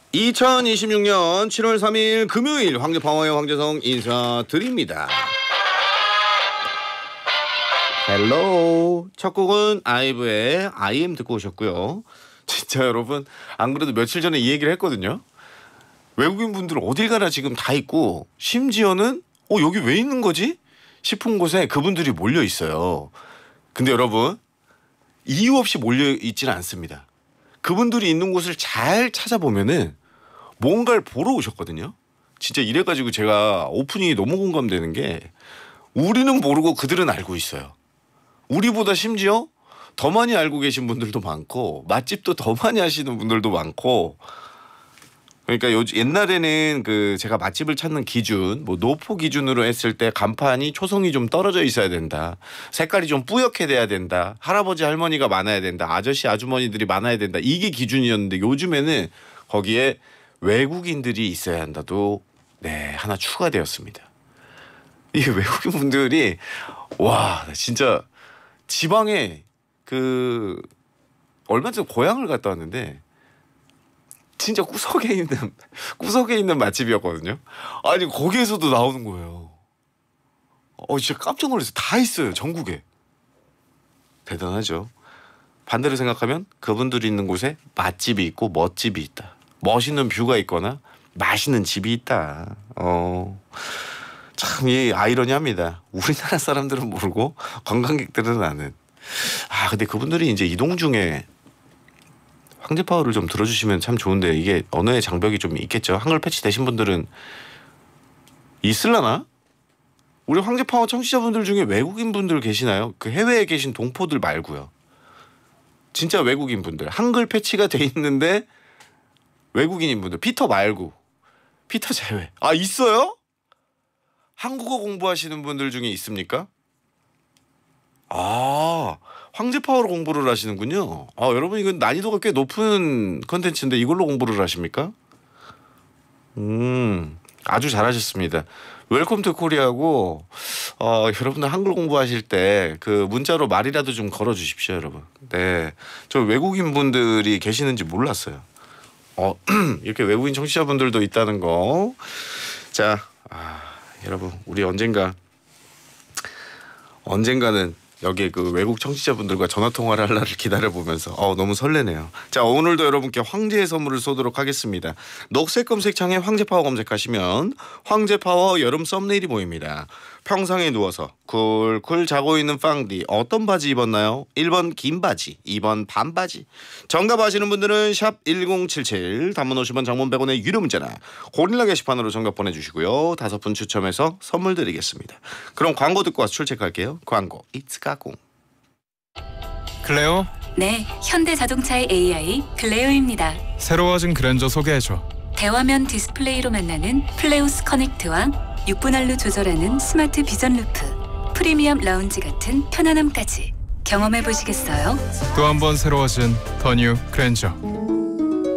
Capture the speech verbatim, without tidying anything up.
이천이십육 년 칠월 삼일 금요일 황제파워의 황재성 인사드립니다. 헬로. 첫 곡은 아이브의 I am 듣고 오셨고요. 진짜 여러분 안 그래도 며칠 전에 이 얘기를 했거든요. 외국인 분들 어딜 가나 지금 다 있고 심지어는 어 여기 왜 있는 거지? 싶은 곳에 그분들이 몰려 있어요. 근데 여러분 이유 없이 몰려 있지는 않습니다. 그분들이 있는 곳을 잘 찾아보면은 뭔가를 보러 오셨거든요. 진짜 이래가지고 제가 오프닝이 너무 공감되는 게 우리는 모르고 그들은 알고 있어요. 우리보다 심지어 더 많이 알고 계신 분들도 많고 맛집도 더 많이 하시는 분들도 많고. 그러니까 요, 옛날에는 그 제가 맛집을 찾는 기준 뭐 노포 기준으로 했을 때 간판이 초성이 좀 떨어져 있어야 된다. 색깔이 좀 뿌옇게 돼야 된다. 할아버지 할머니가 많아야 된다. 아저씨 아주머니들이 많아야 된다. 이게 기준이었는데 요즘에는 거기에 외국인들이 있어야 한다도 네 하나 추가되었습니다. 이 외국인 분들이 와 진짜 지방에 그 얼마 전에 고향을 갔다 왔는데 진짜 구석에 있는 구석에 있는 맛집이었거든요. 아니 거기에서도 나오는 거예요. 어 진짜 깜짝 놀랐어요. 다 있어요 전국에. 대단하죠. 반대로 생각하면 그분들이 있는 곳에 맛집이 있고 멋집이 있다. 멋있는 뷰가 있거나 맛있는 집이 있다. 어 참 이 아이러니합니다. 우리나라 사람들은 모르고 관광객들은 아는. 아 근데 그분들이 이제 이동 중에 황제파워를 좀 들어주시면 참 좋은데 이게 언어의 장벽이 좀 있겠죠. 한글 패치 되신 분들은 있을라나? 우리 황제파워 청취자분들 중에 외국인 분들 계시나요? 그 해외에 계신 동포들 말고요. 진짜 외국인 분들 한글 패치가 돼 있는데 외국인인 분들 피터 말고 피터 제외. 아 있어요? 한국어 공부하시는 분들 중에 있습니까? 아 황제파워로 공부를 하시는군요. 아 여러분 이건 난이도가 꽤 높은 컨텐츠인데 이걸로 공부를 하십니까? 음 아주 잘하셨습니다. 웰컴 투 코리아고 어, 여러분들 한글 공부하실 때 그 문자로 말이라도 좀 걸어주십시오 여러분. 네, 저 외국인 분들이 계시는지 몰랐어요. 어 이렇게 외국인 청취자분들도 있다는 거. 자 아, 여러분 우리 언젠가 언젠가는 여기 그 외국 청취자분들과 전화 통화를 할 날을 기다려보면서 어, 너무 설레네요. 자 오늘도 여러분께 황제의 선물을 쏘도록 하겠습니다. 녹색 검색창에 황제파워 검색하시면 황제파워 여름 썸네일이 보입니다. 평상에 누워서 쿨쿨 자고 있는 빵디 어떤 바지 입었나요? 일 번 긴 바지, 이 번 반바지. 정답 아시는 분들은 샵 일공칠칠 단문 오십 원 장문 백 원의 유료 문자나 고릴라 게시판으로 정답 보내주시고요. 다섯 분 추첨해서 선물 드리겠습니다. 그럼 광고 듣고 와서 출첵할게요. 광고 이츠 가공. 클레오? 네, 현대자동차의 에이아이 클레오입니다. 새로워진 그랜저 소개해줘. 대화면 디스플레이로 만나는 플레우스 커넥트와 육 분할로 조절하는 스마트 비전 루프, 프리미엄 라운지 같은 편안함까지 경험해 보시겠어요? 또 한 번 새로워진 더 뉴 그랜저.